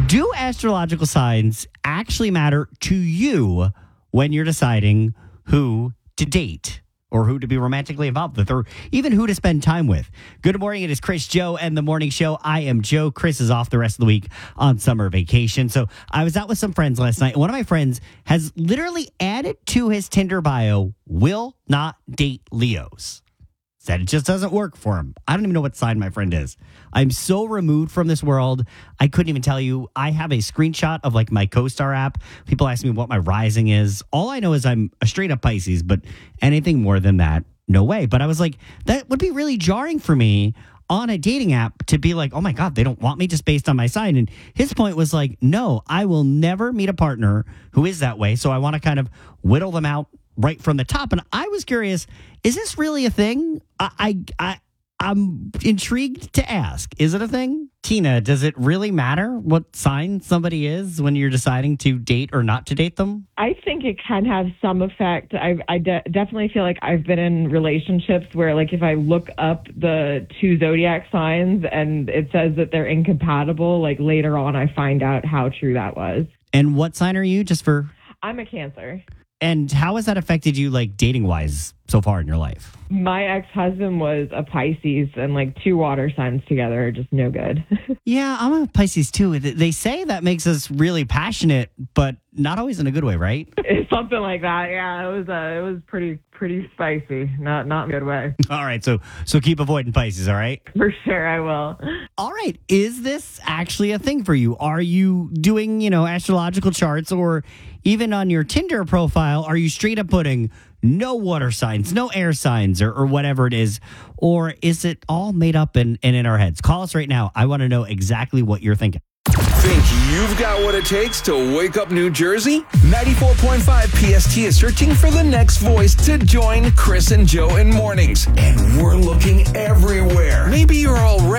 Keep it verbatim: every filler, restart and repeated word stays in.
Do astrological signs actually matter to you when you're deciding who to date or who to be romantically involved with or even who to spend time with? Good morning. It is Chris, Joe, and the Morning Show. I am Joe. Chris is off the rest of the week on summer vacation. So I was out with some friends last night. One of my friends has literally added to his Tinder bio, will not date Leos. Said it just doesn't work for him. I don't even know what sign my friend is. I'm so removed from this world. I couldn't even tell you. I have a screenshot of like my CoStar app. People ask me what my rising is. All I know is I'm a straight up Pisces, but anything more than that, no way. But I was like, that would be really jarring for me on a dating app to be like, oh my God, they don't want me just based on my sign. And his point was like, no, I will never meet a partner who is that way. So I want to kind of whittle them out right from the top. And I was curious, is this really a thing? I, I, I, I'm intrigued to ask. Is it a thing? Tina, does it really matter what sign somebody is when you're deciding to date or not to date them? I think it can have some effect. I, I de- definitely feel like I've been in relationships where, like, if I look up the two zodiac signs and it says that they're incompatible, like, later on I find out how true that was. And what sign are you, just for... I'm a Cancer. And how has that affected you, like, dating-wise so far in your life? My ex-husband was a Pisces, and, like, two water signs together are just no good. Yeah, I'm a Pisces, too. They say that makes us really passionate, but not always in a good way, right? It's something like that, yeah. It was uh, it was pretty pretty spicy, not not in a good way. All right, so so keep avoiding Pisces, all right? For sure, I will. All right, is this actually a thing for you? Are you doing, you know, astrological charts, or even on your Tinder profile, are you straight up putting no water signs, no air signs, or, or whatever it is? Or is it all made up and, and in our heads? Call us right now. I want to know exactly what you're thinking. Think you've got what it takes to wake up New Jersey? ninety-four point five P S T is searching for the next voice to join Chris and Joe in mornings. And we're looking everywhere. Maybe you're already